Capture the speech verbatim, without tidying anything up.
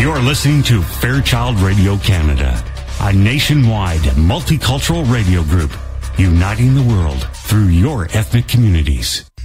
You're listening to Fairchild Radio Canada, a nationwide multicultural radio group uniting the world through your ethnic communities.